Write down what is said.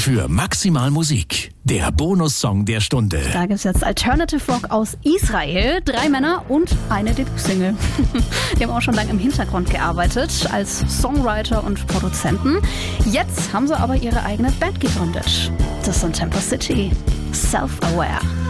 für Maximal Musik, der Bonussong der Stunde. Da gibt es jetzt Alternative Rock aus Israel. 3 Männer und eine Debütsingle. Die haben auch schon lange im Hintergrund gearbeitet, als Songwriter und Produzenten. Jetzt haben sie aber ihre eigene Band gegründet. Das ist Temper City. Self-Aware.